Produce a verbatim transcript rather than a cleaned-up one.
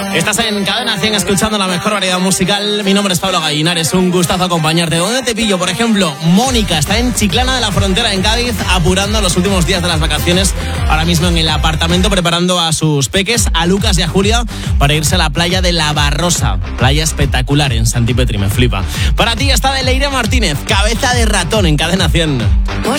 Estás en Cadena cien escuchando la mejor variedad musical. Mi nombre es Pablo Gallinares, un gustazo acompañarte. ¿Dónde te pillo? Por ejemplo, Mónica está en Chiclana de la Frontera, en Cádiz, apurando los últimos días de las vacaciones. Ahora mismo en el apartamento, preparando a sus peques, a Lucas y a Julia, para irse a la playa de La Barrosa. Playa espectacular en Santipetri, me flipa. Para ti está de Leire Martínez, Cabeza de Ratón, en Cadena cien. Por